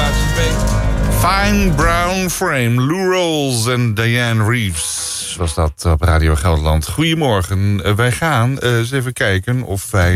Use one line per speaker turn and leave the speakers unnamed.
Fine Brown Frame, Lou Rawls en Diane Reeves was dat op Radio Gelderland. Goedemorgen, wij gaan eens even kijken of wij